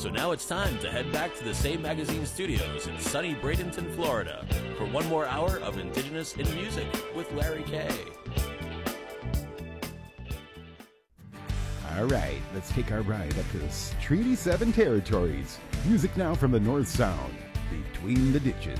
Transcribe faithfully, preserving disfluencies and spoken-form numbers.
So now it's time to head back to the Save Magazine studios in sunny Bradenton, Florida, for one more hour of Indigenous in Music with Larry Kay. All right, let's take our ride up to the Treaty seven territories. Music now from the North Sound, Between the Ditches.